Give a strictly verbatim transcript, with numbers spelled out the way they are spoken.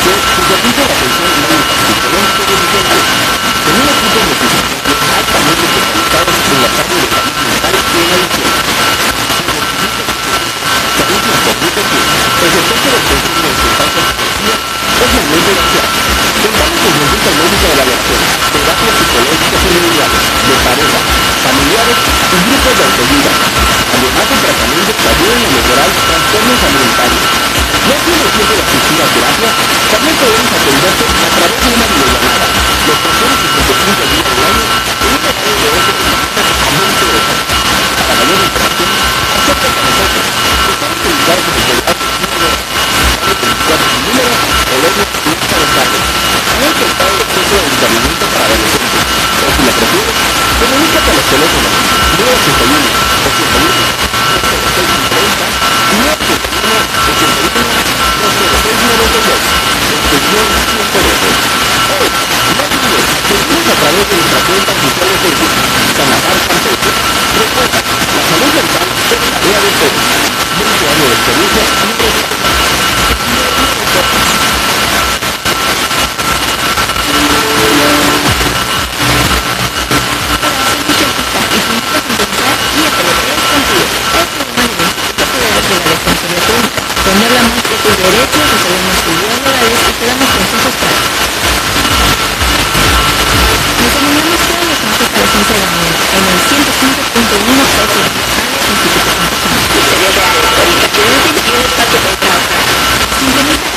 inició su servicio de atención médica psicológica de vigilancia, con un equipo multidisciplinario altamente especializados en la parte de salud mental y en adicciones. Sabemos nos permite que el soporte del consumo de sustancias psicoactivas es realmente deseado. Contamos con consulta médica de evaluación, terapias psicológicas individuales, de pareja, familiares y grupos de autoayuda, además de tratamientos que ayuden a mejorar trastornos alimentarios. No tiene tiempo de asistir a terapia, también podemos atenderte a través de una videollamada. Los trescientos sesenta y cinco días del año en un horario de ocho de la mañana a once horas. Para mayor información, acércate a nosotros. Estamos ubicados en el celular veinticuatro número Colonia Plaza de Carlos, también contado el centro de internamiento para adolescentes. O si lo prefieres, comunícate a los teléfonos nueve ochenta y uno, ochenta y uno, cero seis treinta y nueve ochenta y uno, ochenta y uno, cero seis noventa y dos, extensión ciento doce. Oh, no olvides seguirnos a través de nuestra cuenta oficial de Facebook, Sanatar Campeche. Recuerda, la salud mental es tarea de todos. veinte años de experiencia y un proyecto más. Donde hablamos de tus derechos, resolvemos tus dudas legales y te damos consejos prácticos. Nos comunicamos todos los martes a las once de la mañana en el ciento cinco punto uno F M, Instituto Campesino. Sintoniza